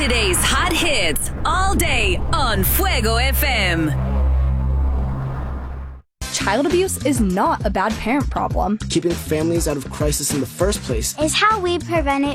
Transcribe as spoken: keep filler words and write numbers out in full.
Friday's hot hits all day on Fuego F M. Child abuse is not a bad parent problem. Keeping families out of crisis in the first place is how we prevent it